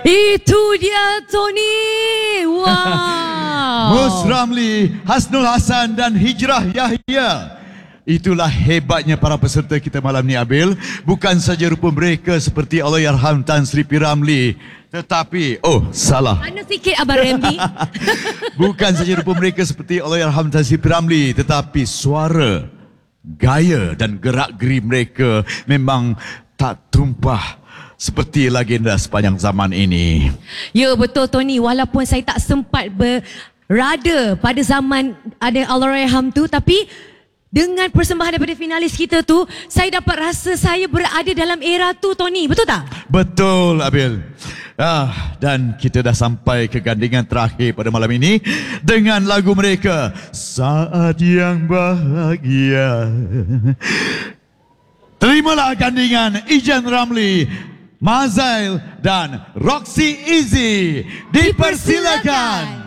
Itu dia Tony. Wow. Mus Ramli, Hasnul Hasan dan Hijrah Yahya. Itulah hebatnya para peserta kita malam ni, Abil. Bukan saja rupa mereka seperti Allahyarham Tan Sri P. Ramlee, tetapi salah. Mana sikit Abang Ramli. Bukan saja rupa mereka seperti Allahyarham Tan Sri P. Ramlee, tetapi suara, gaya dan gerak-geri mereka memang tak tumpah seperti legenda sepanjang zaman ini. Ya betul Tony, walaupun saya tak sempat berada pada zaman ada Allahyarham tu, tapi dengan persembahan daripada finalis kita tu, saya dapat rasa saya berada dalam era tu Tony, betul tak? Betul Abil. Dan kita dah sampai ke gandingan terakhir pada malam ini dengan lagu mereka Saat Yang Bahagia. Terimalah gandingan Ijan Ramli, Mazail dan Roxy Easy. Dipersilakan.